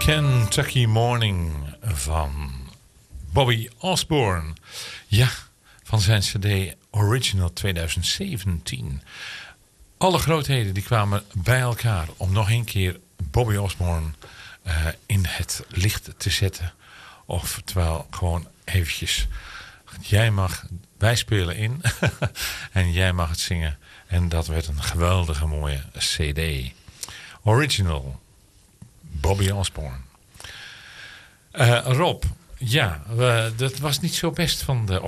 Kentucky Morning van Bobby Osborne. Ja, van zijn cd Original 2017. Alle grootheden die kwamen bij elkaar om nog een keer Bobby Osborne in het licht te zetten. Oftewel gewoon eventjes, wij spelen in en jij mag het zingen. En dat werd een geweldige mooie cd. Original Bobby Osborne. Rob, ja, dat was niet zo best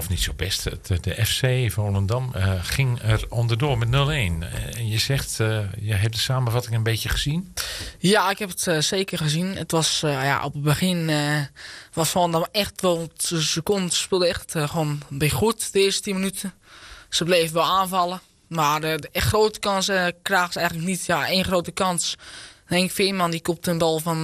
de FC Volendam ging er onderdoor met 0-1. En je zegt, je hebt de samenvatting een beetje gezien? Ja, ik heb het zeker gezien. Het was op het begin was Volendam echt wel, ze speelden echt gewoon een beetje goed de eerste 10 minuten. Ze bleven wel aanvallen. Maar de echt grote kansen kragen ze eigenlijk niet. Ja, één grote kans. Henk Veerman die kopte een bal van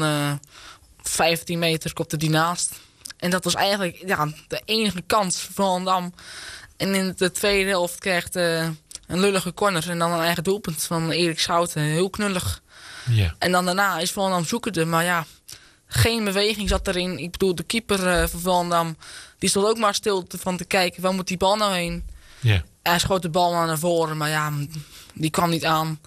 15 meter, kopte die naast. En dat was eigenlijk de enige kans voor Volendam. En in de tweede helft krijgt een lullige corner. En dan een eigen doelpunt van Erik Schouten. Heel knullig. Ja. En dan daarna is Volendam zoekende. Maar ja, geen beweging zat erin. Ik bedoel, de keeper van Volendam, die stond ook maar stil van te kijken. Waar moet die bal nou heen? Ja. Hij schoot de bal naar voren, maar ja, die kwam niet aan.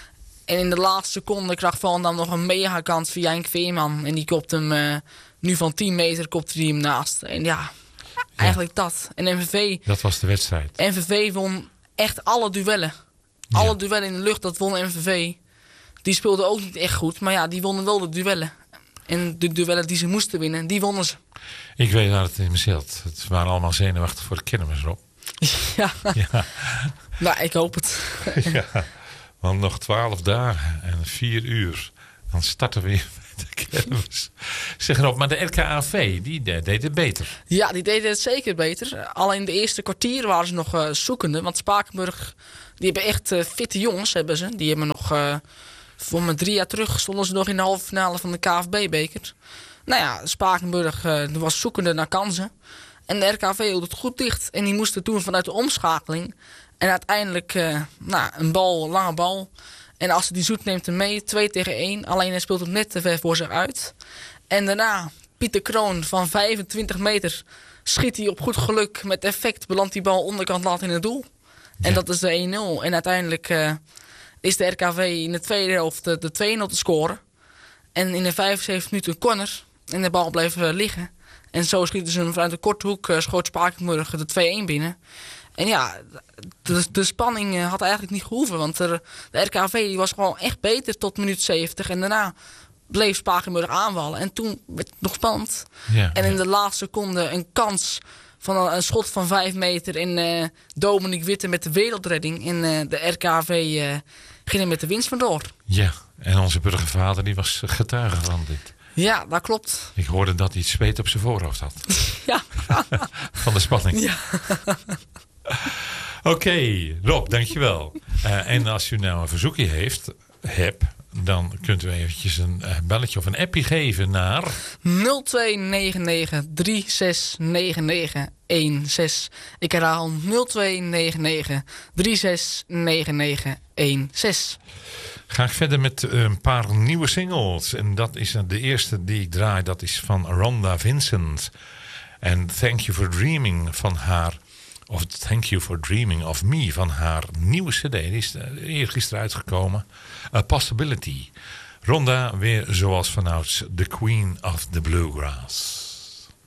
En in de laatste seconde kreeg Volendam nog een mega kans via Henk Veerman. En die kopte hem nu van 10 meter kopte die hem naast. En ja, eigenlijk dat. En MVV... Dat was de wedstrijd. MVV won echt alle duellen. Ja. Alle duellen in de lucht, dat won MVV. Die speelden ook niet echt goed, maar ja, die wonnen wel de duellen. En de duellen die ze moesten winnen, die wonnen ze. Ik weet waar het in me zit. Het waren allemaal zenuwachtig voor de kermis, Rob. Ja. Ja. Nou, ik hoop het. Ja, want nog 12 dagen en 4 uur. Dan starten we weer met de kermis. Zeg erop, maar de RKAV, die deed het beter. Ja, die deden het zeker beter. Alleen de eerste kwartier waren ze nog zoekende. Want Spakenburg, die hebben echt fitte jongens, hebben ze. Die hebben nog, voor me 3 jaar terug, stonden ze nog in de halve finale van de KVB-beker. Nou ja, Spakenburg was zoekende naar kansen. En de RKV hield het goed dicht. En die moesten toen vanuit de omschakeling. En uiteindelijk een lange bal. En als die Zoet neemt hem mee, 2-1. Alleen hij speelt hem net te ver voor zich uit. En daarna, Pieter Kroon van 25 meter. Schiet hij op goed geluk. Met effect belandt die bal onderkant laat in het doel. En dat is de 1-0. En uiteindelijk is de RKV in de tweede helft de 2-0 te scoren. En in de 75 minuten een corner. En de bal bleef liggen. En zo schieten ze hem vanuit de korte hoek, schoot Spakenburg de 2-1 binnen. En ja, de spanning had eigenlijk niet gehoeven. Want de RKV die was gewoon echt beter tot minuut 70. En daarna bleef Spakenburg aanvallen. En toen werd het nog spannend. Ja, en in de laatste seconde een kans van een schot van 5 meter. En Dominique Witte met de wereldredding. En de RKV ging er met de winst vandoor. Ja, en onze burgervader die was getuige van dit. Ja, dat klopt. Ik hoorde dat hij het zweet op zijn voorhoofd had. Ja. Van de spanning. Ja. Oké, Rob, dankjewel. En als u nou een verzoekje hebt, dan kunt u eventjes een belletje of een appje geven naar 0299 3699 16. Ik herhaal 0299 3699 16. Ga ik verder met een paar nieuwe singles. En dat is de eerste die ik draai. Dat is van Rhonda Vincent. En Thank You For Dreaming van haar. Of Thank You For Dreaming of Me van haar nieuwe cd. Die is eergisteren uitgekomen. A Possibility. Rhonda weer zoals vanouds The Queen of the Bluegrass.